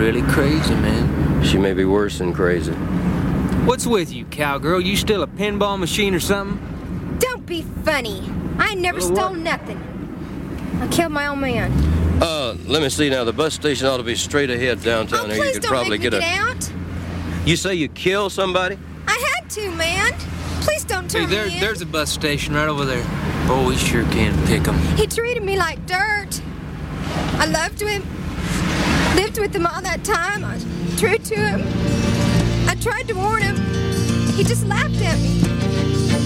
really crazy, man. She may be worse than crazy. What's with you, cowgirl? You still a pinball machine or something? Don't be funny. I never stole nothing. I killed my own man. Let me see now. The bus station ought to be straight ahead downtown there. Please You could don't probably make me get out. You say you killed somebody? I had to, man. Please don't turn me in. There's a bus station right over there. Boy, we sure can pick 'em. He treated me like dirt. I loved him. Lived with him all that time. I was true to him. I tried to warn him. He just laughed at me.